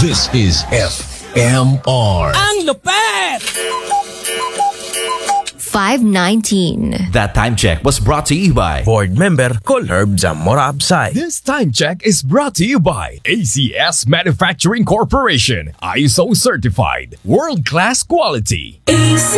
This is FMR. Ang lupet! 5:19. That time check was brought to you by Board member Colherb Zamora Absay. This time check is brought to you by ACS Manufacturing Corporation. ISO certified. World-class quality.